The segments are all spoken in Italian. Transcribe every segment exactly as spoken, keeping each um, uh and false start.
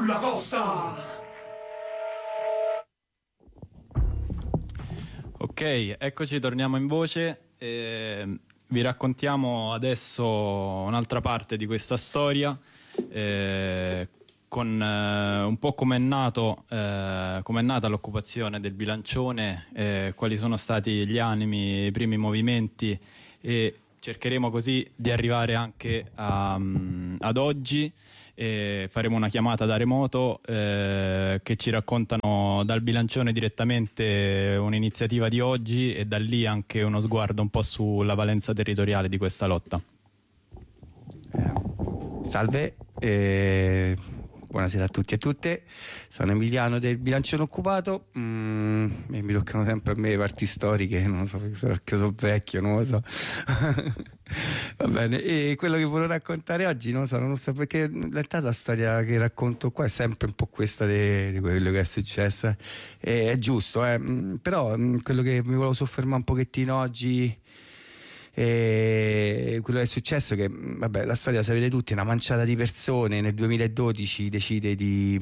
sulla costa. Ok, eccoci, torniamo in voce. Eh, vi raccontiamo adesso un'altra parte di questa storia, eh, con eh, un po' come è nato, eh, come è nata l'occupazione del Bilancione, eh, quali sono stati gli animi, i primi movimenti, e cercheremo così di arrivare anche a, um, ad oggi. E faremo una chiamata da remoto eh, che ci raccontano dal Bilancione direttamente un'iniziativa di oggi e da lì anche uno sguardo un po' sulla valenza territoriale di questa lotta. Eh, salve, eh, buonasera a tutti e a tutte, sono Emiliano del Bilancione Occupato. mm, e mi toccano sempre a me le parti storiche, non lo so perché sono vecchio, non lo so. Va bene, e quello che volevo raccontare oggi non lo so, non lo so perché in realtà la storia che racconto qua è sempre un po' questa di, di quello che è successo, e è giusto, eh. Però quello che mi volevo soffermare un pochettino oggi, e quello che è successo è che, vabbè, la storia sapete tutti, una manciata di persone nel duemiladodici decide di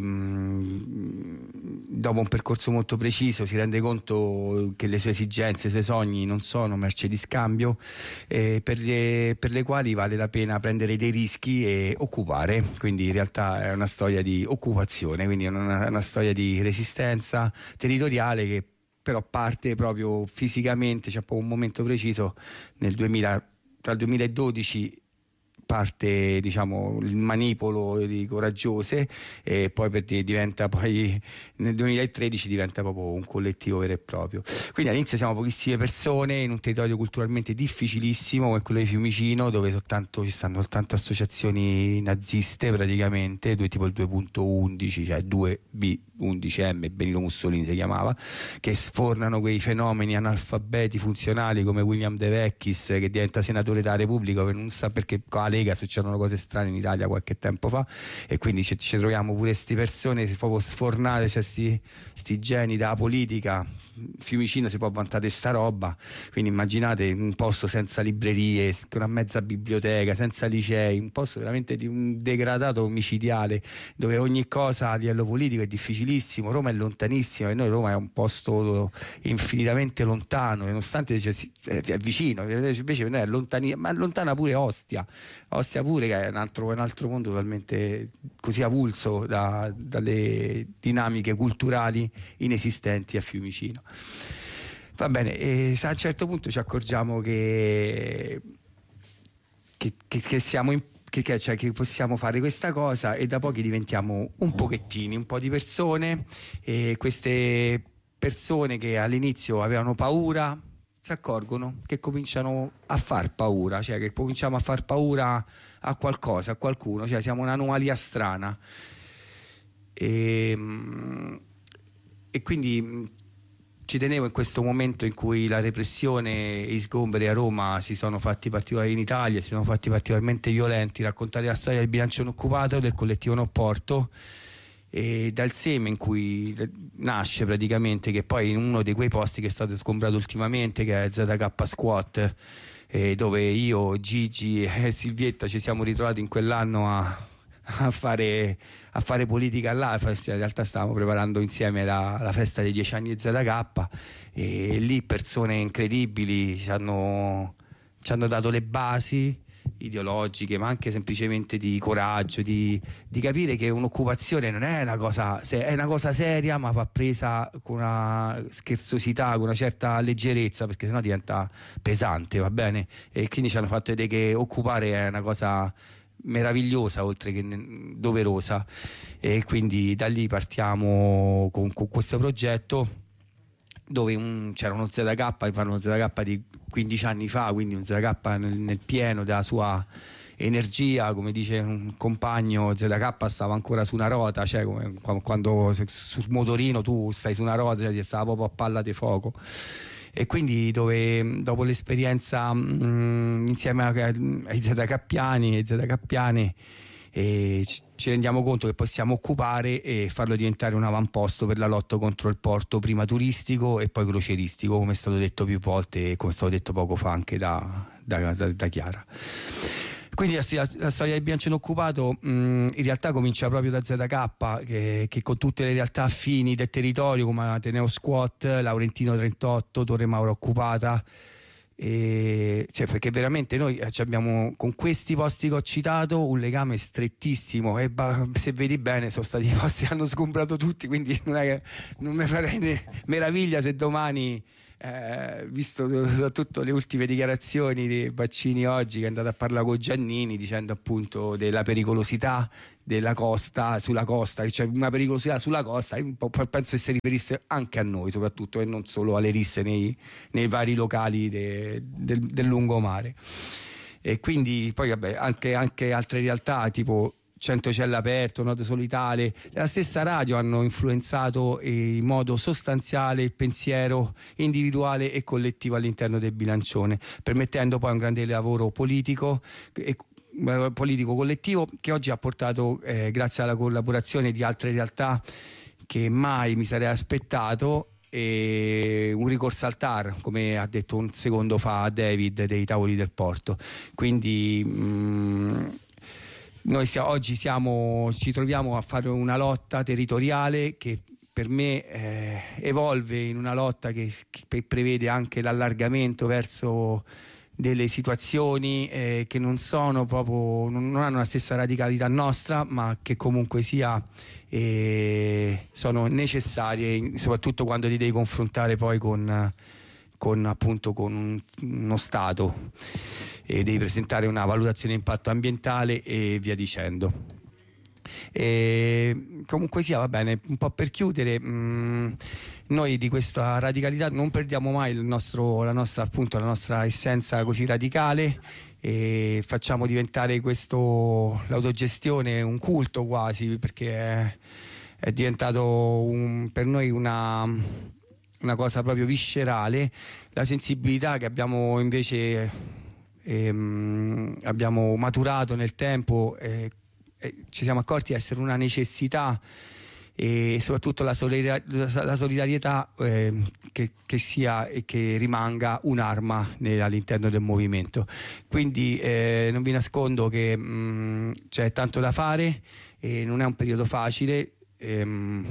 mh, dopo un percorso molto preciso si rende conto che le sue esigenze, i suoi sogni non sono merce di scambio, eh, per, le, per le quali vale la pena prendere dei rischi e occupare. Quindi in realtà è una storia di occupazione, quindi è una, una storia di resistenza territoriale che però parte proprio fisicamente. C'è un momento preciso nel duemila, tra il duemiladodici parte, diciamo, il manipolo di Coraggiose, e poi per diventa poi nel duemilatredici diventa proprio un collettivo vero e proprio. Quindi all'inizio siamo pochissime persone in un territorio culturalmente difficilissimo come quello di Fiumicino, dove soltanto ci stanno soltanto associazioni naziste praticamente, due tipo il due punto undici, cioè due B undici M, Benito Mussolini si chiamava, che sfornano quei fenomeni analfabeti funzionali come William De Vecchis, che diventa senatore della Repubblica, non sa perché con la Lega succedono cose strane in Italia qualche tempo fa, e quindi ci, ci troviamo pure queste persone proprio sfornate, cioè sti, sti geni della politica. Fiumicino si può vantare sta roba, quindi immaginate un posto senza librerie, una mezza biblioteca, senza licei, un posto veramente di un degradato omicidiale, dove ogni cosa a livello politico è difficilissimo. Roma è lontanissima, e noi Roma è un posto infinitamente lontano, nonostante cioè, è vicino, invece noi è lontani, ma è lontana pure Ostia, Ostia pure, che è un altro, un altro mondo totalmente così avulso da, dalle dinamiche culturali inesistenti a Fiumicino. Va bene, e a un certo punto ci accorgiamo che, che, che, che siamo in Che, che, cioè, che possiamo fare questa cosa, e da pochi diventiamo un pochettini, un po' di persone, e queste persone che all'inizio avevano paura si accorgono che cominciano a far paura, cioè che cominciamo a far paura a qualcosa, a qualcuno, cioè siamo un'anomalia strana, e, e quindi ci tenevo in questo momento in cui la repressione e gli sgomberi a Roma si sono fatti particolari, in Italia si sono fatti particolarmente violenti, raccontare la storia del Bilancione Occupato, del collettivo No Porto, e dal seme in cui nasce praticamente, che poi in uno di quei posti che è stato sgombrato ultimamente, che è Z K Squat, eh, dove io, Gigi e Silvietta ci siamo ritrovati in quell'anno a A fare, a fare politica là. In realtà stavamo preparando insieme la, la festa dei dieci anni di Z K, e lì persone incredibili ci hanno, ci hanno dato le basi ideologiche, ma anche semplicemente di coraggio, di, di capire che un'occupazione non è una cosa, è una cosa seria, ma va presa con una scherzosità, con una certa leggerezza, perché sennò diventa pesante, va bene? E quindi ci hanno fatto vedere che occupare è una cosa meravigliosa oltre che doverosa, e quindi da lì partiamo con, con questo progetto, dove un, c'era uno Z K, parlo uno Z K di quindici anni fa, quindi un Z K nel, nel pieno della sua energia, come dice un compagno, Z K stava ancora su una rota, cioè come quando sul motorino tu stai su una rota, cioè stava proprio a palla di fuoco. E quindi dove dopo l'esperienza mh, insieme ai Z K-piani e Z K-piane, e ci, ci rendiamo conto che possiamo occupare e farlo diventare un avamposto per la lotta contro il porto, prima turistico e poi crocieristico, come è stato detto più volte e come è stato detto poco fa anche da, da, da, da Chiara. Quindi la, la storia del bilancio inoccupato mh, in realtà comincia proprio da Z K, che, che con tutte le realtà affini del territorio come Ateneo Squat, Laurentino trentotto, Torre Maura occupata, e, cioè, perché veramente noi abbiamo con questi posti che ho citato un legame strettissimo e se vedi bene sono stati i posti che hanno sgombrato tutti, quindi non, è che, non mi farei ne, meraviglia se domani Eh, visto soprattutto le ultime dichiarazioni di Baccini oggi, che è andato a parlare con Giannini dicendo appunto della pericolosità della costa, sulla costa, che c'è una pericolosità sulla costa, un po', penso che si riferisse anche a noi soprattutto e non solo alle risse nei, nei vari locali de, del, del lungomare. E quindi poi vabbè anche, anche altre realtà tipo Centocelle aperto, Nodo Solitale, la stessa radio hanno influenzato in modo sostanziale il pensiero individuale e collettivo all'interno del bilancione, permettendo poi un grande lavoro politico e politico collettivo che oggi ha portato, eh, grazie alla collaborazione di altre realtà che mai mi sarei aspettato, e un ricorso al T A R, come ha detto un secondo fa David dei Tavoli del Porto. Quindi mh, noi siamo, oggi siamo, ci troviamo a fare una lotta territoriale che per me eh, evolve in una lotta che, che prevede anche l'allargamento verso delle situazioni eh, che non sono proprio, non hanno la stessa radicalità nostra, ma che comunque sia eh, sono necessarie, soprattutto quando ti devi confrontare poi con, con appunto con uno Stato e devi presentare una valutazione di impatto ambientale e via dicendo. E comunque sia, va bene, un po' per chiudere, mh, noi di questa radicalità non perdiamo mai il nostro, la nostra appunto la nostra essenza così radicale e facciamo diventare questo, l'autogestione, un culto quasi, perché è, è diventato un, per noi una, una cosa proprio viscerale. La sensibilità che abbiamo invece ehm, abbiamo maturato nel tempo, eh, ci siamo accorti di essere una necessità e soprattutto la solidarietà, la solidarietà eh, che, che sia e che rimanga un'arma all'interno del movimento. Quindi eh, non vi nascondo che mh, c'è tanto da fare e non è un periodo facile. Ehm,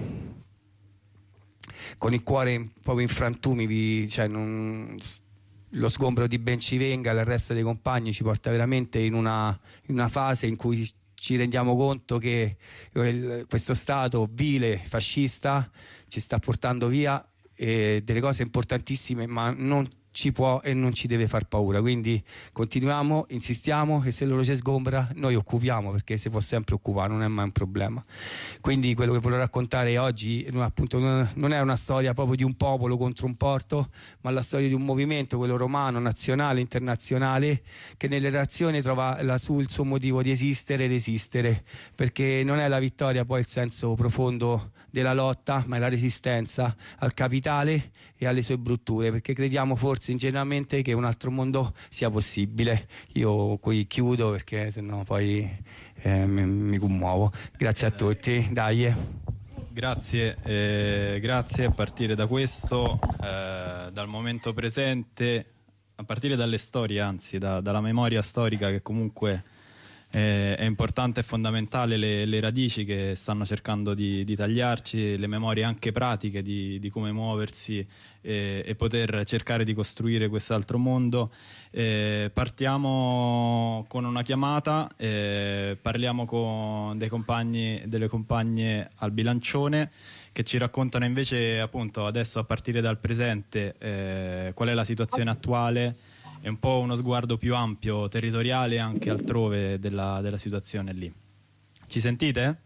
con il cuore proprio in frantumi, vi, cioè non, lo sgombero di Bencivenga e l'arresto dei compagni ci porta veramente in una, in una fase in cui ci rendiamo conto che il, questo Stato vile, fascista, ci sta portando via eh, delle cose importantissime, ma non ci può e non ci deve far paura. Quindi continuiamo, insistiamo e se loro ci sgombra noi occupiamo, perché si può sempre occupare, non è mai un problema. Quindi quello che voglio raccontare oggi appunto non è una storia proprio di un popolo contro un porto, ma la storia di un movimento, quello romano, nazionale, internazionale, che nelle relazioni trova la su, il suo motivo di esistere ed esistere, perché non è la vittoria poi il senso profondo della lotta, ma è la resistenza al capitale e alle sue brutture, perché crediamo forse ingenuamente che un altro mondo sia possibile. Io qui chiudo perché sennò poi eh, mi, mi commuovo. Grazie a tutti, dai. Grazie, eh, grazie a partire da questo, eh, dal momento presente, a partire dalle storie, anzi da, dalla memoria storica che comunque eh, è importante e fondamentale, le, le radici che stanno cercando di, di tagliarci, le memorie anche pratiche di, di come muoversi e, e poter cercare di costruire quest'altro mondo. Eh, partiamo con una chiamata, eh, parliamo con dei compagni e delle compagne al bilancione che ci raccontano invece appunto adesso a partire dal presente eh, qual è la situazione attuale e un po' uno sguardo più ampio, territoriale e anche altrove della, della situazione lì. Ci sentite?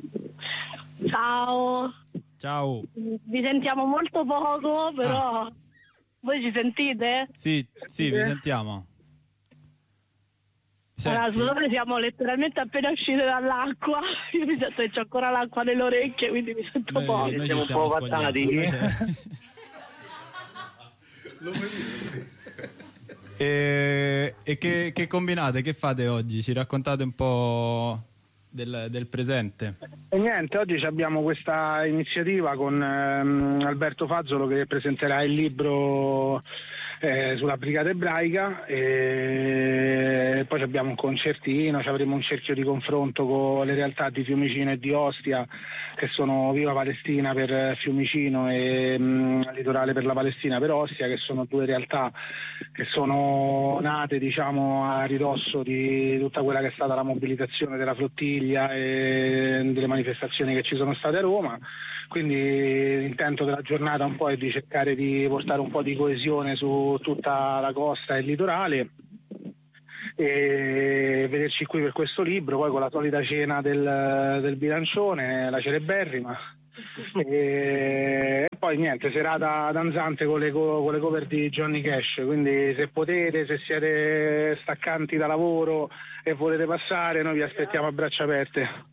Ciao. Ciao. Vi sentiamo molto poco, però ah. Voi ci sentite? Sì, sì, vi sentiamo. Allora, scusate, siamo letteralmente appena usciti dall'acqua. Io mi sento che c'ho ancora l'acqua nelle orecchie, quindi mi sento noi, poco. Noi ci stiamo un po' pattati. E, e che, che combinate? Che fate oggi? Ci raccontate un po' del, del presente? E niente, oggi abbiamo questa iniziativa con ehm, Alberto Fazzolo che presenterà il libro eh, sulla Brigata Ebraica, e poi abbiamo un concertino, avremo un cerchio di confronto con le realtà di Fiumicino e di Ostia, che sono Viva Palestina per Fiumicino e mh, Litorale per la Palestina per Ostia, che sono due realtà che sono nate, diciamo, a ridosso di tutta quella che è stata la mobilitazione della flottiglia e delle manifestazioni che ci sono state a Roma. Quindi l'intento della giornata un po' è di cercare di portare un po' di coesione su tutta la costa e il litorale e vederci qui per questo libro, poi con la solita cena del, del bilancione, la celeberrima, e poi niente, serata danzante con le, con le cover di Johnny Cash. Quindi se potete, se siete staccanti da lavoro e volete passare, noi vi aspettiamo a braccia aperte.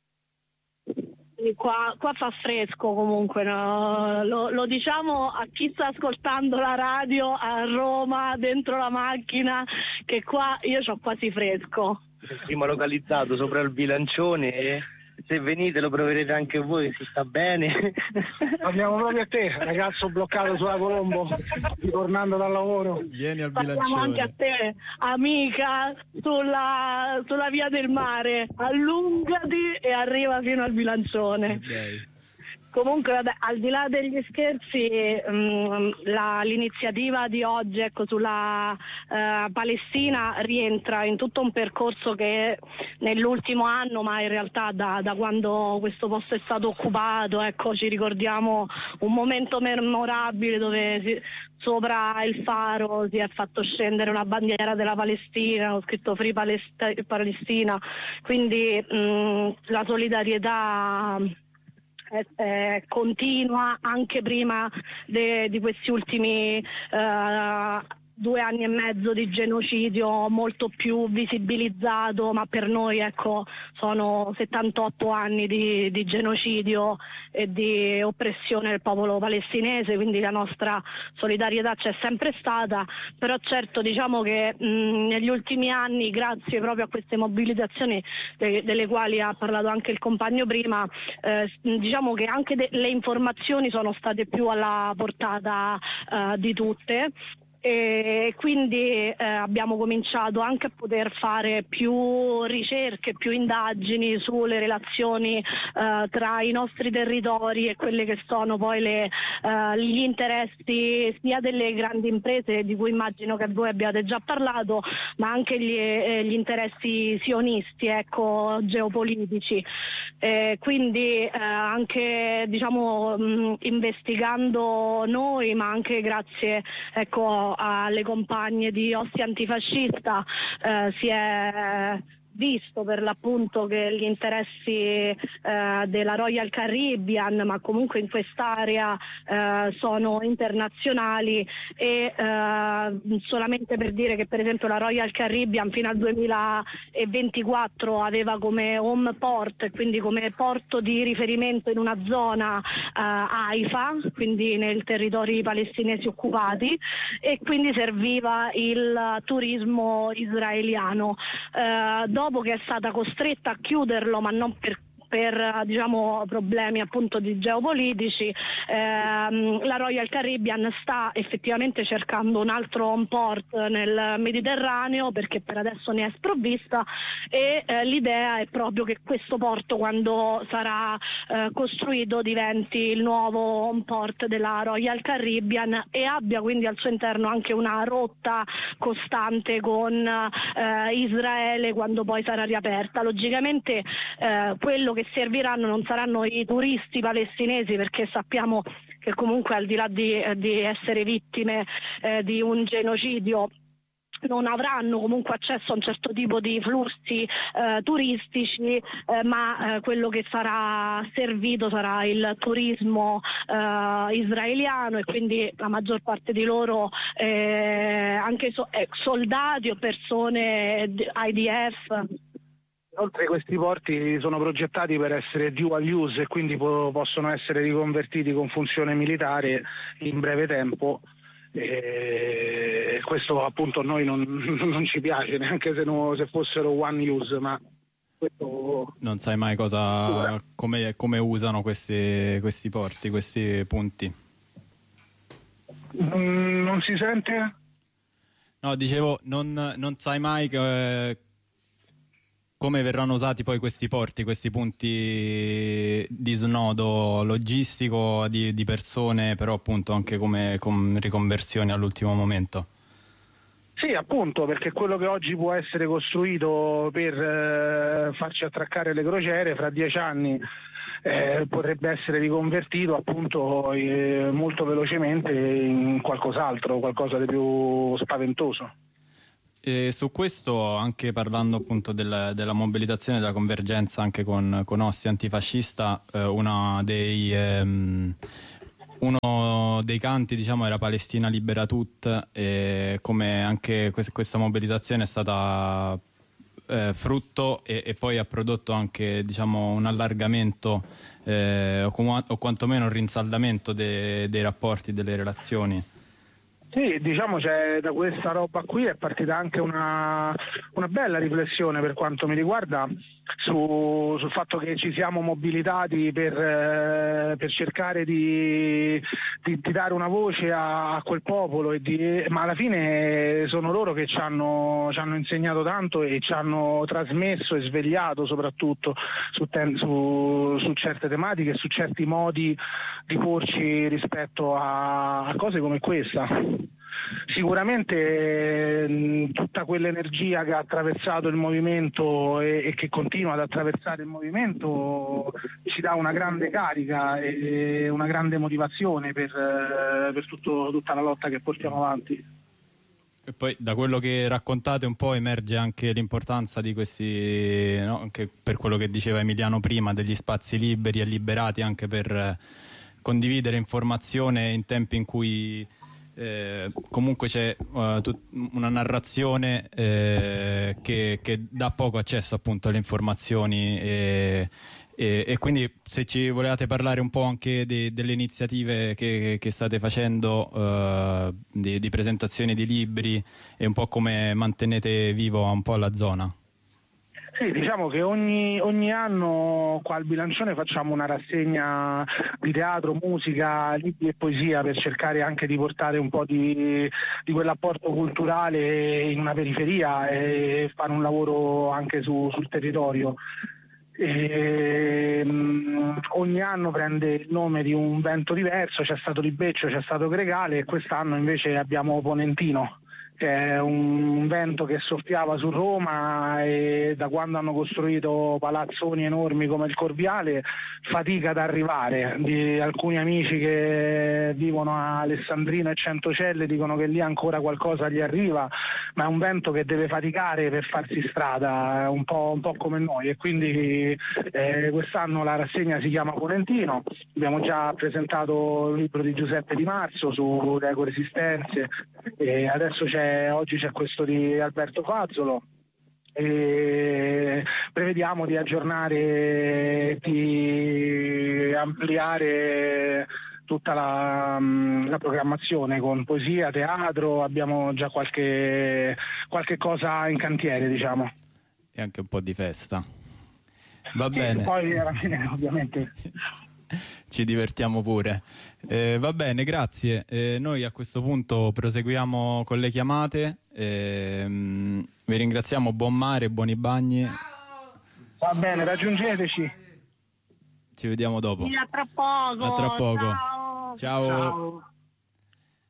Qua, qua fa fresco comunque, no? lo, lo diciamo a chi sta ascoltando la radio a Roma dentro la macchina, che qua io c'ho quasi fresco. Il primo localizzato sopra il bilancione e se venite lo proverete anche voi, si sta bene. Parliamo proprio a te, ragazzo bloccato sulla Colombo, ritornando dal lavoro. Vieni al Parliamo bilancione. anche a te, amica, sulla, sulla via del mare, allungati e arriva fino al bilancione. Okay. Comunque, vabbè, al di là degli scherzi, mh, la, l'iniziativa di oggi, ecco, sulla uh, Palestina rientra in tutto un percorso che nell'ultimo anno, ma in realtà da, da quando questo posto è stato occupato, ecco, ci ricordiamo un momento memorabile dove si, sopra il faro si è fatto scendere una bandiera della Palestina, ho scritto Free Palest- Palestina, quindi mh, la solidarietà È, è continua anche prima de, di questi ultimi uh, due anni e mezzo di genocidio molto più visibilizzato, ma per noi, ecco, sono settantotto anni di, di genocidio e di oppressione del popolo palestinese, quindi la nostra solidarietà c'è sempre stata, però certo diciamo che mh, negli ultimi anni, grazie proprio a queste mobilitazioni de, delle quali ha parlato anche il compagno prima, eh, diciamo che anche de, le informazioni sono state più alla portata eh, di tutte. E quindi eh, abbiamo cominciato anche a poter fare più ricerche, più indagini sulle relazioni eh, tra i nostri territori e quelle che sono poi le, eh, gli interessi sia delle grandi imprese, di cui immagino che voi abbiate già parlato, ma anche gli, eh, gli interessi sionisti, ecco, geopolitici. Eh, quindi eh, anche, diciamo, mh, investigando noi, ma anche grazie, ecco, alle compagne di Ostia Antifascista, eh, si è visto per l'appunto che gli interessi eh, della Royal Caribbean, ma comunque in quest'area eh, sono internazionali, e eh, solamente per dire che per esempio la Royal Caribbean fino al duemilaventiquattro aveva come home port, quindi come porto di riferimento in una zona eh, Haifa, quindi nei territori palestinesi occupati, e quindi serviva il turismo israeliano. Eh, dopo che è stata costretta a chiuderlo, ma non per per diciamo problemi appunto di geopolitici, ehm, la Royal Caribbean sta effettivamente cercando un altro home port nel Mediterraneo, perché per adesso ne è sprovvista, e eh, l'idea è proprio che questo porto, quando sarà eh, costruito, diventi il nuovo home port della Royal Caribbean e abbia quindi al suo interno anche una rotta costante con eh, Israele quando poi sarà riaperta. Logicamente eh, quello che serviranno non saranno i turisti palestinesi, perché sappiamo che comunque al di là di, di essere vittime eh, di un genocidio non avranno comunque accesso a un certo tipo di flussi eh, turistici, eh, ma eh, quello che sarà servito sarà il turismo eh, israeliano, e quindi la maggior parte di loro eh, anche so- eh, soldati o persone I D F. Inoltre questi porti sono progettati per essere dual use e quindi po- possono essere riconvertiti con funzione militare in breve tempo. E questo appunto a noi non, non ci piace, neanche se, no, se fossero one use, ma questo... Non sai mai cosa come, come usano questi, questi porti, questi punti? Non, non si sente? No, dicevo, non, non sai mai che, eh, come verranno usati poi questi porti, questi punti di snodo logistico di, di persone, però appunto anche come, come riconversioni all'ultimo momento. Sì, appunto, perché quello che oggi può essere costruito per eh, farci attraccare le crociere, fra dieci anni eh, potrebbe essere riconvertito appunto eh, molto velocemente in qualcos'altro, qualcosa di più spaventoso. E su questo, anche parlando appunto del, della mobilitazione, della convergenza anche con, con Ostia Antifascista, eh, una dei... Ehm, uno dei canti, diciamo, era Palestina libera tut, e come anche que- questa mobilitazione è stata eh, frutto e-, e poi ha prodotto anche, diciamo, un allargamento eh, o, com- o quantomeno un rinsaldamento de- dei rapporti, delle relazioni. Sì, diciamo c'è da questa roba qui è partita anche una, una bella riflessione per quanto mi riguarda su, sul fatto che ci siamo mobilitati per, eh, per cercare di, di, di dare una voce a, a quel popolo, e di, ma alla fine sono loro che ci hanno, ci hanno insegnato tanto e ci hanno trasmesso e svegliato soprattutto su, ten, su, su certe tematiche e su certi modi di porci rispetto a, a cose come questa. Sicuramente mh, tutta quell'energia che ha attraversato il movimento e, e che continua ad attraversare il movimento ci dà una grande carica e, e una grande motivazione per, eh, per tutto, tutta la lotta che portiamo avanti. E poi da quello che raccontate un po' emerge anche l'importanza di questi, no? Anche per quello che diceva Emiliano prima, degli spazi liberi e liberati anche per eh, condividere informazione in tempi in cui Eh, comunque c'è uh, tut- una narrazione eh, che, che dà poco accesso appunto alle informazioni e, e, e quindi se ci volevate parlare un po' anche de- delle iniziative che, che state facendo uh, di, di presentazioni di libri e un po' come mantenete vivo un po' la zona. Sì, diciamo che ogni, ogni anno qua al Bilancione facciamo una rassegna di teatro, musica, libri e poesia per cercare anche di portare un po' di, di quell'apporto culturale in una periferia e fare un lavoro anche su, sul territorio. E, um, ogni anno prende il nome di un vento diverso, c'è stato Libeccio, c'è stato Gregale e quest'anno invece abbiamo Ponentino, che è un vento che soffiava su Roma e da quando hanno costruito palazzoni enormi come il Corviale fatica ad arrivare. Di alcuni amici che vivono a Alessandrino e Centocelle dicono che lì ancora qualcosa gli arriva, ma è un vento che deve faticare per farsi strada, un po', un po' come noi, e quindi eh, quest'anno la rassegna si chiama Ponentino. Abbiamo già presentato il libro di Giuseppe Di Marzo su ecoresistenze e adesso c'è oggi c'è questo di Alberto Fazzolo e prevediamo di aggiornare, di ampliare tutta la, la programmazione con poesia, teatro, abbiamo già qualche, qualche cosa in cantiere, diciamo. E anche un po' di festa. Va Sì, bene. poi alla fine ovviamente ci divertiamo pure. Eh, va bene, grazie. Eh, noi a questo punto proseguiamo con le chiamate. Eh, vi ringraziamo, buon mare, buoni bagni. va bene, raggiungeteci. Ci vediamo dopo. Sì, a tra poco. A tra poco. Ciao. Ciao. Ciao.